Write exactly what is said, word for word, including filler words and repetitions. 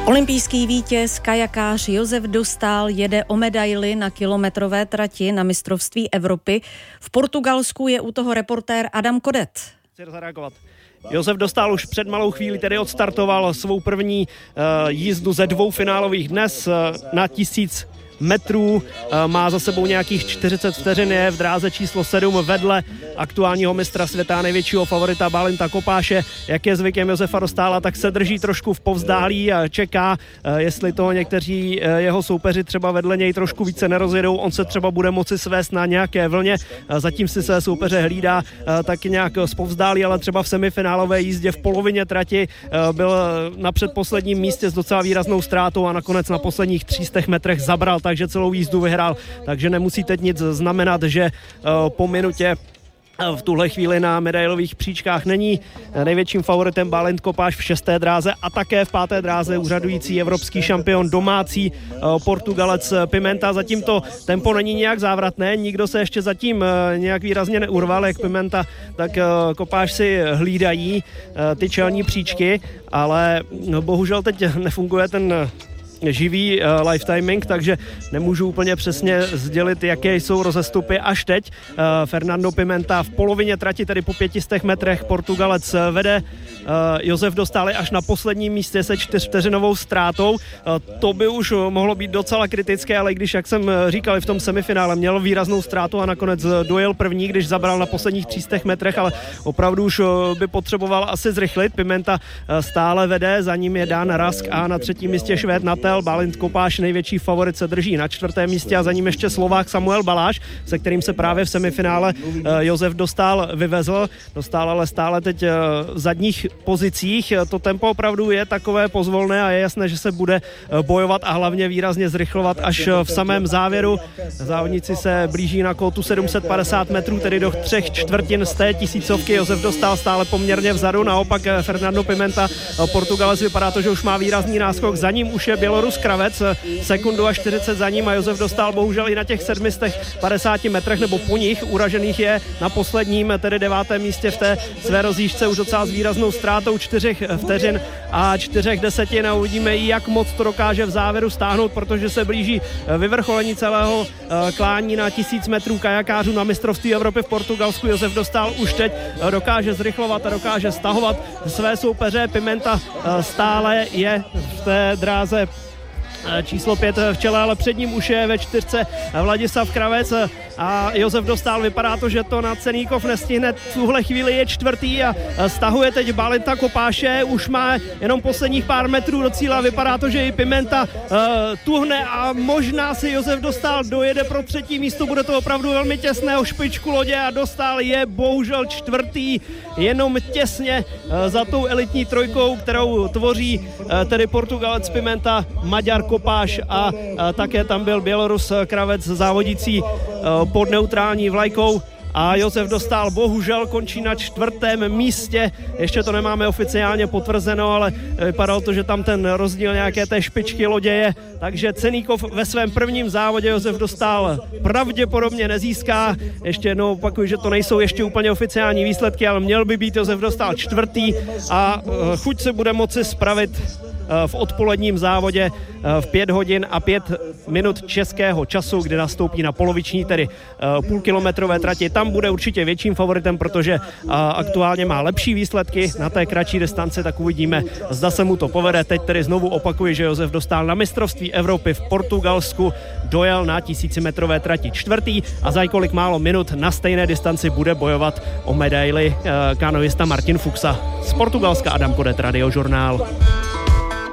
Olympijský vítěz kajakář Josef Dostál jede o medaili na kilometrové trati na mistrovství Evropy. V Portugalsku je u toho reportér Adam Kodet. Chci zareagovat. Josef Dostál už před malou chvíli tedy odstartoval svou první uh, jízdu ze dvou finálových dnes uh, na tisíc metrů, má za sebou nějakých čtyřicet vteřin, je v dráze číslo sedm vedle aktuálního mistra světa, největšího favorita Balinta Kopáše. Jak je zvykem Josefa Dostála, tak se drží trošku v povzdálí a čeká, jestli toho někteří jeho soupeři třeba vedle něj trošku více nerozjedou, on se třeba bude moci svést na nějaké vlně, zatím si své soupeře hlídá tak nějak z povzdálí, ale třeba v semifinálové jízdě v polovině trati byl na předposledním místě s docela výraznou ztrátou a nakonec na posledních tři sta metrech zabral, takže celou jízdu vyhrál, takže nemusí teď nic znamenat, že po minutě v tuhle chvíli na medailových příčkách není. Největším favoritem Balint Kopáš v šesté dráze a také v páté dráze úřadující evropský šampion domácí Portugalec Pimenta. Zatím to tempo není nějak závratné, nikdo se ještě zatím nějak výrazně neurval, jak Pimenta, tak Kopáš si hlídají ty čelní příčky, ale bohužel teď nefunguje ten živý uh, live timing, takže nemůžu úplně přesně sdělit, jaké jsou rozestupy až teď. Uh, Fernando Pimenta v polovině trati, tedy po pětistech metrech, Portugalec vede. Uh, Josef Dostál až na posledním místě se čtyřvteřinovou ztrátou. Uh, to by už mohlo být docela kritické, ale když, jak jsem říkal, v tom semifinále měl výraznou ztrátu a nakonec dojel první, když zabral na posledních tři sta metrech, ale opravdu už by potřeboval asi zrychlit. Pimenta stále vede, za ním je Dan Rask a na třetím místě Švéd Natel. Balint Kopáš, největší favorit, se drží na čtvrtém místě a za ním ještě Slovák Samuel Baláš, se kterým se právě v semifinále Josef Dostál vyvezl. Dostál ale stále teď v zadních pozicích. To tempo opravdu je takové pozvolné a je jasné, že se bude bojovat a hlavně výrazně zrychlovat až v samém závěru. Závodníci se blíží na kótu sedm set padesát metrů, tedy do třech čtvrtin z té tisícovky. Josef Dostál stále poměrně vzadu, naopak Fernando Pimenta, Portugalec, vypadá to, že už má výrazný náskok. Za ním už je Bělorus Kravec, sekundu a čtyřicet za ním a Josef Dostál bohužel i na těch sedm set padesáti metrech nebo po nich uražených je na posledním, tedy devátém místě v té své rozjížďce už docela s výraznou ztrátou čtyřech vteřin a čtyřech desetin a uvidíme, jak moc to dokáže v závěru stáhnout, protože se blíží vyvrcholení celého klání na tisíc metrů kajakářů na mistrovství Evropy v Portugalsku. Josef Dostál už teď dokáže zrychlovat a dokáže stahovat své soupeře. Pimenta stále je v té dráze číslo pět v čele, ale před ním už je ve čtyřce Vladislav Kravec a Josef Dostál, vypadá to, že to na Ceníkov nestihne. V tuhle chvíli je čtvrtý a stahuje teď Balinta Kopáše, už má jenom posledních pár metrů do cíle, vypadá to, že i Pimenta uh, tuhne a možná si Josef Dostál dojede pro třetí místo, bude to opravdu velmi těsné o špičku lodě a Dostál je bohužel čtvrtý, jenom těsně uh, za tou elitní trojkou, kterou tvoří uh, tedy Portugalec Pimenta, Maďar Kopáš a, a také tam byl Bělorus Kravec závodící uh, pod neutrální vlajkou a Josef Dostál bohužel končí na čtvrtém místě, ještě to nemáme oficiálně potvrzeno, ale vypadalo to, že tam ten rozdíl nějaké té špičky lodě je, takže Ceníkov ve svém prvním závodě Josef Dostál pravděpodobně nezíská. Ještě jednou opakuju, že to nejsou ještě úplně oficiální výsledky, ale měl by být Josef Dostál čtvrtý a uh, chuť se bude moci spravit v odpoledním závodě v pět hodin a pět minut českého času, kdy nastoupí na poloviční, tedy půlkilometrové trati. Tam bude určitě větším favoritem, protože aktuálně má lepší výsledky na té kratší distanci, tak uvidíme, zda se mu to povede. Teď tedy znovu opakuji, že Josef Dostál na mistrovství Evropy v Portugalsku dojel na tisícimetrové trati čtvrtý a za několik málo minut na stejné distanci bude bojovat o medaili kanoista Martin Fuchsa. Z Portugalska Adam Kodet, Radiožurnál.